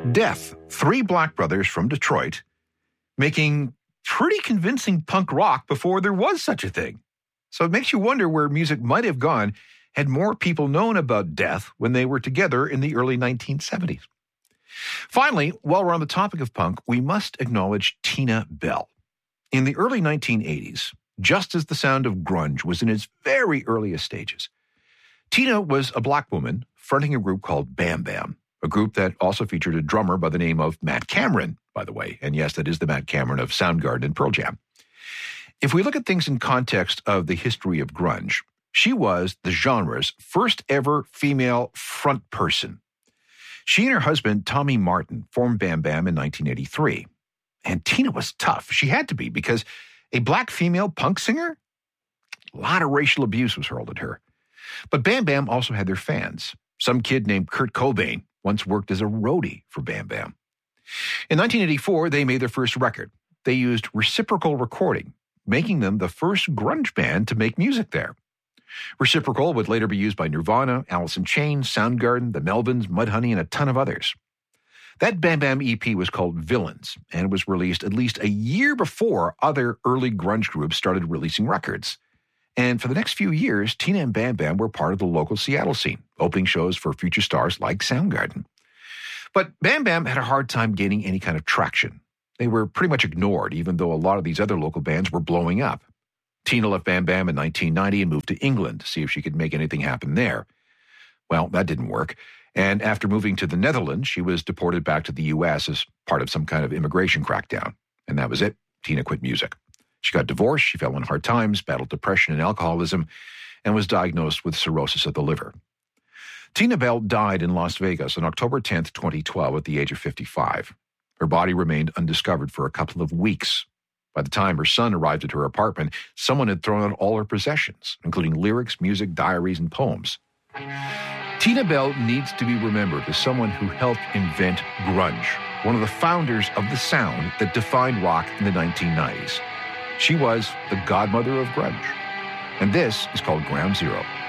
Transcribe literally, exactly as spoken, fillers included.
Death, three black brothers from Detroit, making pretty convincing punk rock before there was such a thing. So it makes you wonder where music might have gone had more people known about Death when they were together in the early nineteen seventies. Finally, while we're on the topic of punk, we must acknowledge Tina Bell. In the early nineteen eighties, just as the sound of grunge was in its very earliest stages, Tina was a black woman fronting a group called Bam Bam, a group that also featured a drummer by the name of Matt Cameron, by the way. And yes, that is the Matt Cameron of Soundgarden and Pearl Jam. If we look at things in context of the history of grunge, she was the genre's first ever female front person. She and her husband, Tommy Martin, formed Bam Bam in nineteen eighty-three. And Tina was tough. She had to be, because a black female punk singer? A lot of racial abuse was hurled at her. But Bam Bam also had their fans. Some kid named Kurt Cobain once worked as a roadie for Bam Bam. In nineteen eighty-four, they made their first record. They used reciprocal recording, making them the first grunge band to make music there. Reciprocal would later be used by Nirvana, Alice in Chains, Soundgarden, the Melvins, Mudhoney, and a ton of others. That Bam Bam E P was called Villains, and was released at least a year before other early grunge groups started releasing records. And for the next few years, Tina and Bam Bam were part of the local Seattle scene, opening shows for future stars like Soundgarden. But Bam Bam had a hard time gaining any kind of traction. They were pretty much ignored, even though a lot of these other local bands were blowing up. Tina left Bam Bam in nineteen ninety and moved to England to see if she could make anything happen there. Well, that didn't work. And after moving to the Netherlands, she was deported back to the U S as part of some kind of immigration crackdown. And that was it. Tina quit music. She got divorced, she fell on hard times, battled depression and alcoholism, and was diagnosed with cirrhosis of the liver. Tina Bell died in Las Vegas on October tenth, twenty twelve, at the age of fifty-five. Her body remained undiscovered for a couple of weeks. By the time her son arrived at her apartment, someone had thrown out all her possessions, including lyrics, music, diaries, and poems. Tina Bell needs to be remembered as someone who helped invent grunge, one of the founders of the sound that defined rock in the nineteen nineties. She was the godmother of grunge. And this is called Ground Zero.